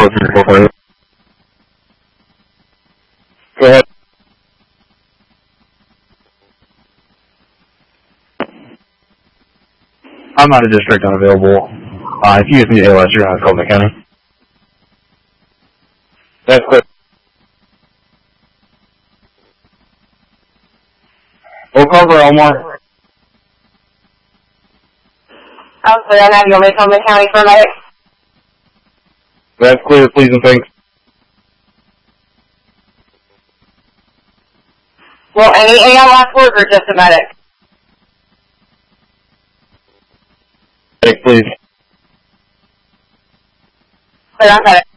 434. Go ahead. I'm out of district, unavailable. If you use me ALS, you're going to call the county. That's clear. We'll cover Elmore. I'm clear on that. You want me to call the county for a medic? That's clear, please and thanks. Well, any ALS work or just a medic? Medic, please. Clear on medic.